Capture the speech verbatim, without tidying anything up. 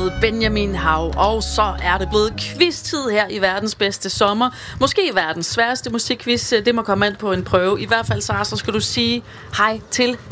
med Benjamin Hav. Og så er det blevet quiz-tid her i verdens bedste sommer. Måske verdens sværeste musikquiz. Det må komme an på en prøve. I hvert fald, Sara, så skal du sige hej til